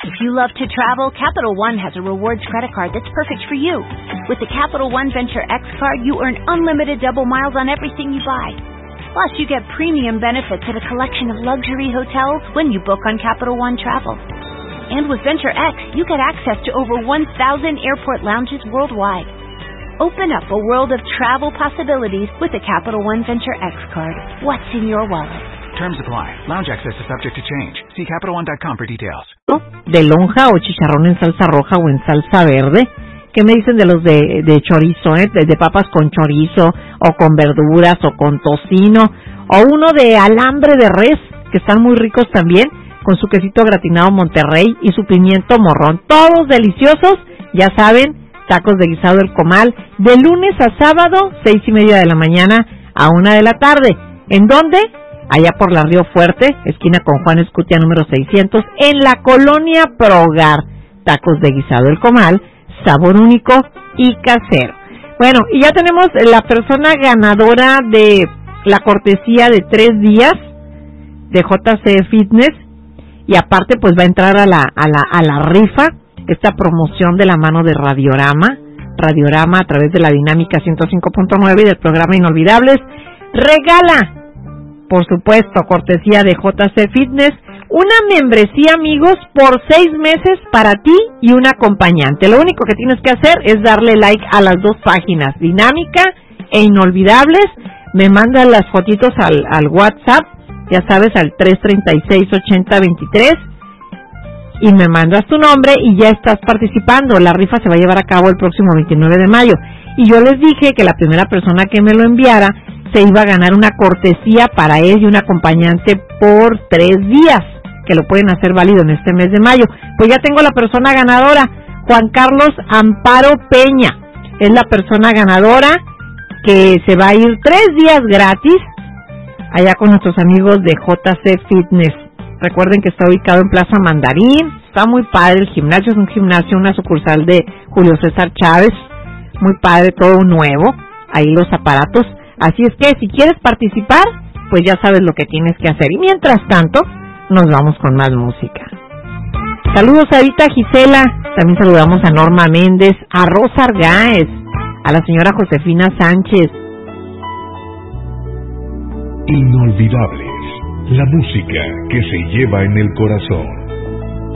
If you love to travel, Capital One has a rewards credit card that's perfect for you. With the Capital One Venture X card, you earn unlimited double miles on everything you buy. Plus, you get premium benefits at a collection of luxury hotels when you book on Capital One Travel. And with Venture X, you get access to over 1,000 airport lounges worldwide. Open up a world of travel possibilities with the Capital One Venture X card. What's in your wallet? Terms apply. Lounge access is subject to change. See CapitalOne.com for details. De lonja o chicharrón en salsa roja o en salsa verde. ¿Qué me dicen de los de chorizo, de papas con chorizo o con verduras o con tocino o uno de alambre de res, que están muy ricos también, con su quesito gratinado Monterrey y su pimiento morrón? Todos deliciosos, ya saben, tacos de guisado del comal, de lunes a sábado, 6:30 de la mañana a 1 de la tarde. ¿En dónde? Allá por la Río Fuerte, esquina con Juan Escutia número 600, en la colonia Progar. Tacos de guisado del comal, sabor único y casero. Bueno, y ya tenemos la persona ganadora de la cortesía de 3 días de JC Fitness, y aparte pues va a entrar a la rifa, esta promoción de la mano de Radiorama a través de la Dinámica 105.9 y del programa Inolvidables. Regala, por supuesto, cortesía de JC Fitness, una membresía, amigos, por 6 meses para ti y un acompañante. Lo único que tienes que hacer es darle like a las 2 páginas, Dinámica e Inolvidables. Me mandas las fotitos al WhatsApp, ya sabes, al 336-8023, y me mandas tu nombre y ya estás participando. La rifa se va a llevar a cabo el próximo 29 de mayo. Y yo les dije que la primera persona que me lo enviara se iba a ganar una cortesía para él y un acompañante por 3 días, que lo pueden hacer válido en este mes de mayo. Pues ya tengo la persona ganadora, Juan Carlos Amparo Peña. Es la persona ganadora que se va a ir 3 días gratis allá con nuestros amigos de JC Fitness. Recuerden que está ubicado en Plaza Mandarín. Está muy padre el gimnasio, es un gimnasio, una sucursal de Julio César Chávez. Muy padre, todo nuevo, ahí los aparatos. Así es que si quieres participar, pues ya sabes lo que tienes que hacer. Y mientras tanto, nos vamos con más música. Saludos a Rita Gisela, también saludamos a Norma Méndez, a Rosa Argáez, a la señora Josefina Sánchez. Inolvidables, la música que se lleva en el corazón.